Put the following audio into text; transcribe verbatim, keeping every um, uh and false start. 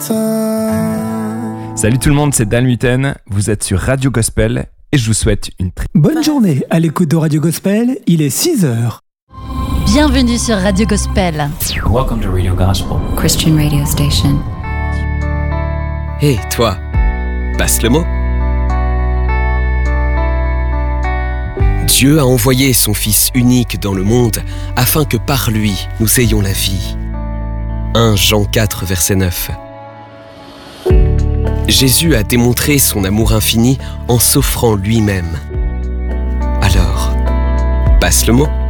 Salut tout le monde, c'est Dan Muten, vous êtes sur Radio Gospel et je vous souhaite une très bonne journée à l'écoute de Radio Gospel, il est six heures. Bienvenue sur Radio Gospel. Welcome to Radio Gospel, Christian radio station. Hé, hey, toi, passe le mot. Dieu a envoyé son Fils unique dans le monde afin que par lui, nous ayons la vie. premier Jean quatre, verset neuf. Jésus a démontré son amour infini en s'offrant lui-même. Alors, passe le mot.